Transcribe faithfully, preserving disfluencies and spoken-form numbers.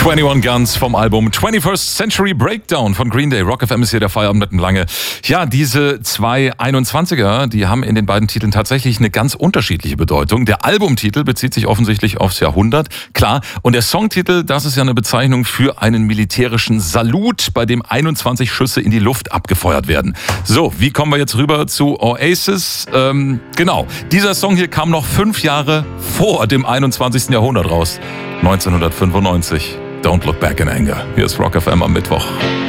einundzwanzig Guns vom Album twenty-first Century Breakdown von Green Day. Rock F M ist hier der Feierabend mit dem Lange. Ja, diese zwei einundzwanziger, die haben in den beiden Titeln tatsächlich eine ganz unterschiedliche Bedeutung. Der Albumtitel bezieht sich offensichtlich aufs Jahrhundert, klar. Und der Songtitel, das ist ja eine Bezeichnung für einen militärischen Salut, bei dem einundzwanzig Schüsse in die Luft abgefeuert werden. So, wie kommen wir jetzt rüber zu Oasis? Ähm, genau, dieser Song hier kam noch fünf Jahre vor dem einundzwanzigsten Jahrhundert raus. neunzehnhundertfünfundneunzig. Don't Look Back in Anger. Hier ist Rock F M am Mittwoch.